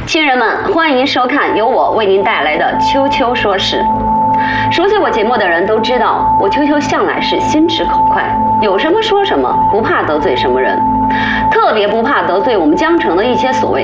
亲人们，欢迎收看由我为您带来的秋秋说事。熟悉我节目的人都知道，我秋秋向来是心直口快，有什么说什么，不怕得罪什么人，特别不怕得罪我们江城的一些所谓